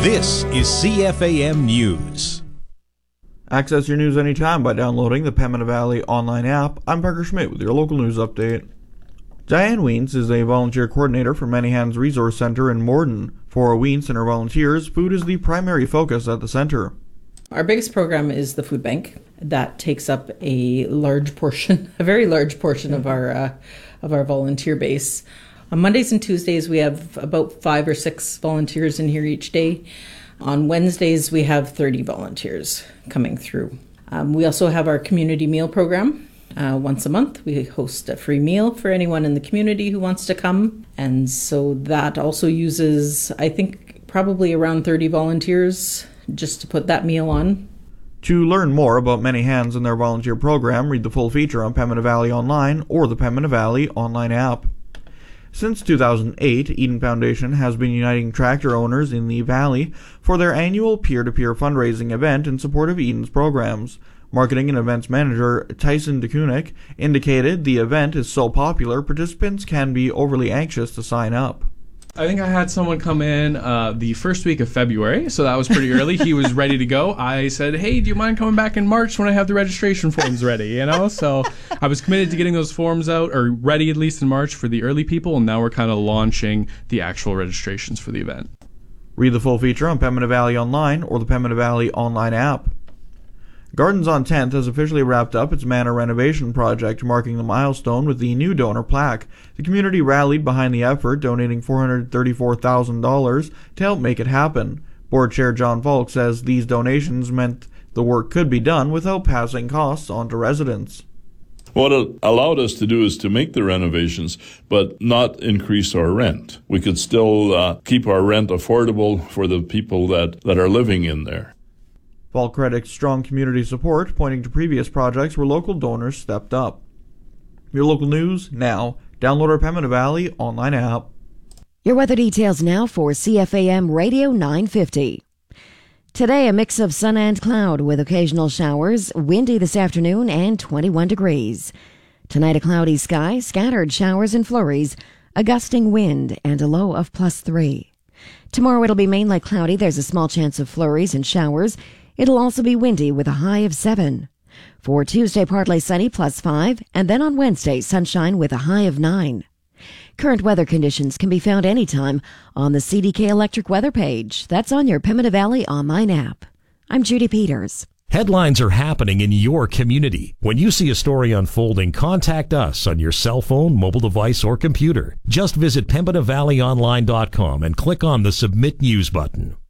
This is CFAM News. Access your news anytime by downloading the Pembina Valley online app. I'm Parker Schmidt with your local news update. Diane Wiens is a volunteer coordinator for Many Hands Resource Centre in Morden. For Wiens and her volunteers, food is the primary focus at the centre. Our biggest program is the food bank. That takes up a large portion, a very large portion of our volunteer base. On Mondays and Tuesdays, we have about 5 or 6 volunteers in here each day. On Wednesdays, we have 30 volunteers coming through. We also have our community meal program. Once a month, we host a free meal for anyone in the community who wants to come. And so that also uses, I think, probably around 30 volunteers just to put that meal on. To learn more about Many Hands and their volunteer program, read the full feature on Pembina Valley Online or the Pembina Valley online app. Since 2008, Eden Foundation has been uniting tractor owners in the Valley for their annual peer-to-peer fundraising event in support of Eden's programs. Marketing and events manager Tyson DeKunik indicated the event is so popular, participants can be overly anxious to sign up. I think I had someone come in the first week of February, so that was pretty early. He was ready to go. I said, hey, do you mind coming back in March when I have the registration forms ready, So I was committed to getting those forms out, or ready at least in March for the early people, and now we're kind of launching the actual registrations for the event. Read the full feature on Pembina Valley Online or the Pembina Valley online app. Gardens on 10th has officially wrapped up its manor renovation project, marking the milestone with the new donor plaque. The community rallied behind the effort, donating $434,000 to help make it happen. Board Chair John Falk says these donations meant the work could be done without passing costs on to residents. What it allowed us to do is to make the renovations, but not increase our rent. We could still keep our rent affordable for the people that are living in there. Falk credits strong community support, pointing to previous projects where local donors stepped up. Your local news now. Download our Pembina Valley online app. Your weather details now for CFAM Radio 950. Today, a mix of sun and cloud with occasional showers, windy this afternoon, and 21 degrees. Tonight, a cloudy sky, scattered showers and flurries, a gusting wind, and a low of +3. Tomorrow, it'll be mainly cloudy. There's a small chance of flurries and showers. It'll also be windy with a high of 7. For Tuesday, partly sunny, +5, and then on Wednesday, sunshine with a high of 9. Current weather conditions can be found anytime on the CDK Electric weather page. That's on your Pembina Valley online app. I'm Judy Peters. Headlines are happening in your community. When you see a story unfolding, contact us on your cell phone, mobile device, or computer. Just visit PembinaValleyOnline.com and click on the Submit News button.